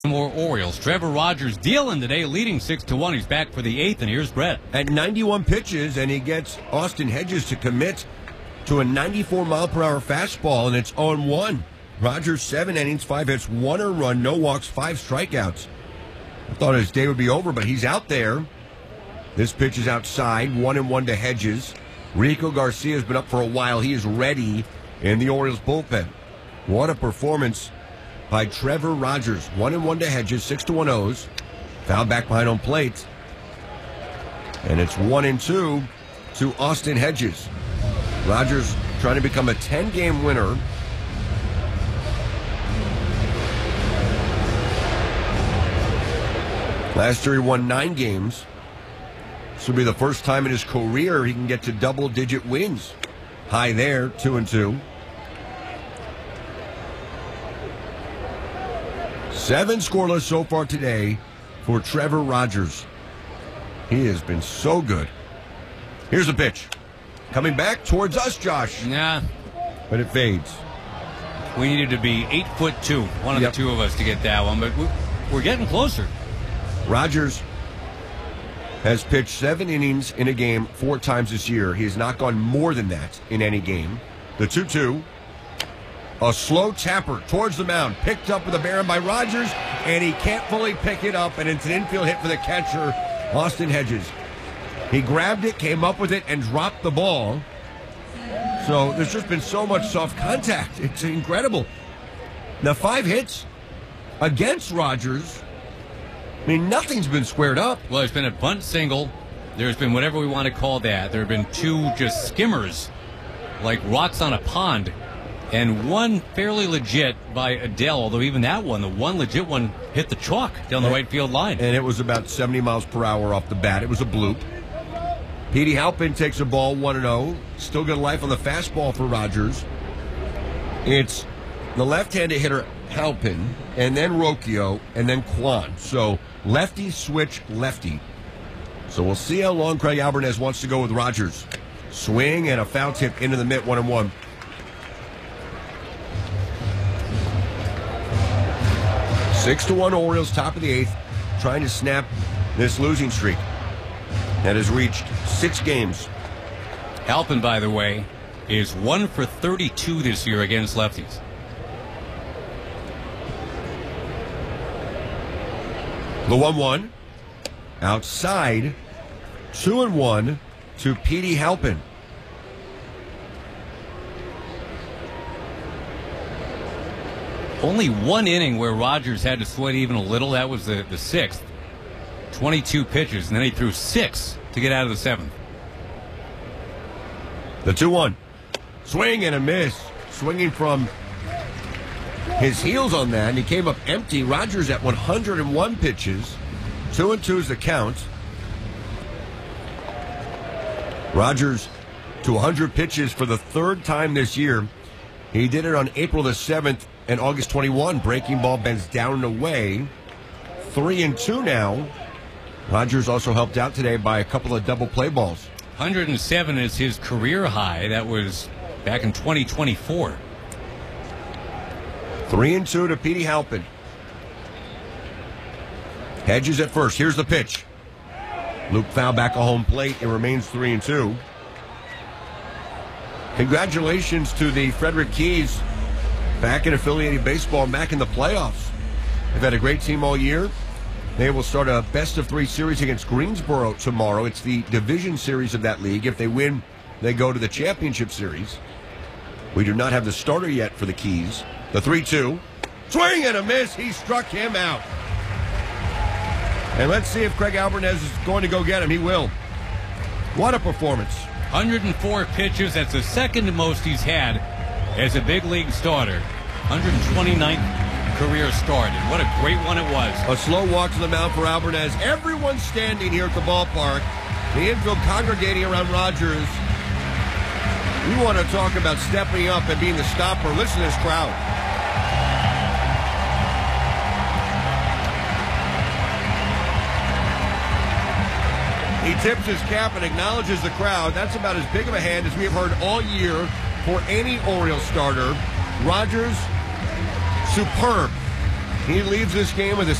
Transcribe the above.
More Orioles. Trevor Rogers dealing today, leading 6-1. He's back for the 8th, and here's Brett. At 91 pitches, and he gets Austin Hedges to commit to a 94-mile-per-hour fastball, and it's 0-1. Rogers, 7 innings, 5 hits, 1 earned run, no walks, 5 strikeouts. I thought his day would be over, but he's out there. This pitch is outside, 1-1 to Hedges. Rico Garcia has been up for a while. He is ready in the Orioles bullpen. What a performance by Trevor Rogers. 1-1 to Hedges, 6-1 O's. Foul back behind home plate. And it's 1-2 to Austin Hedges. Rogers trying to become a 10-game winner. Last year he won 9 games. This will be the first time in his career he can get to double-digit wins. High there, 2-2. 7 scoreless so far today for Trevor Rogers. He has been so good. Here's the pitch. Coming back towards us, Josh. Nah. But it fades. We needed to be 8'2", one of the two of us to get that one, but we're getting closer. Rogers has pitched 7 innings in a game 4 times this year. He has not gone more than that in any game. The 2-2. A slow tapper towards the mound. Picked up with a barren by Rogers, and he can't fully pick it up, and it's an infield hit for the catcher, Austin Hedges. He grabbed it, came up with it, and dropped the ball. So there's just been so much soft contact. It's incredible. Now 5 hits against Rogers. I mean, nothing's been squared up. Well, there's been a bunt single. There's been whatever we want to call that. There have been 2 just skimmers, like rocks on a pond. And 1 fairly legit by Adele, although even that one, the 1 legit one, hit the chalk down the right field line. And it was about 70 miles per hour off the bat. It was a bloop. Petey Halpin takes a ball 1-0. Still good life on the fastball for Rogers. It's the left-handed hitter Halpin, and then Rocchio, and then Kwan. So lefty switch lefty. So we'll see how long Craig Alvarez wants to go with Rogers. Swing and a foul tip into the mitt, 1-1. 6-1 Orioles, top of the 8th, trying to snap this losing streak that has reached 6 games. Halpin, by the way, is 1 for 32 this year against lefties. The 1-1 outside, 2-1 to Petey Halpin. Only 1 inning where Rogers had to sweat even a little. That was the 6th. 22 pitches, and then he threw 6 to get out of the 7th. The 2-1. Swing and a miss. Swinging from his heels on that, and he came up empty. Rogers at 101 pitches. 2-2 is the count. Rogers to 100 pitches for the 3rd time this year. He did it on April the 7th and August 21. Breaking ball bends down and away. 3-2 now. Rogers also helped out today by a couple of double play balls. 107 is his career high. That was back in 2024. 3-2 to Petey Halpin. Hedges at first. Here's the pitch. Luke foul back at home plate. It remains 3-2. Congratulations to the Frederick Keys back in affiliated baseball, back in the playoffs. They've had a great team all year. They will start a best-of-3 series against Greensboro tomorrow. It's the division series of that league. If they win, they go to the championship series. We do not have the starter yet for the Keys. The 3-2. Swing and a miss. He struck him out. And let's see if Craig Alvarez is going to go get him. He will. What a performance. 104 pitches. That's the second most he's had as a big league starter. 129th career start. And what a great one it was. A slow walk to the mound for Alvarez. Everyone standing here at the ballpark. The infield congregating around Rogers. You want to talk about stepping up and being the stopper. Listen to this crowd. He tips his cap and acknowledges the crowd. That's about as big of a hand as we have heard all year for any Orioles starter. Rogers, superb. He leaves this game with a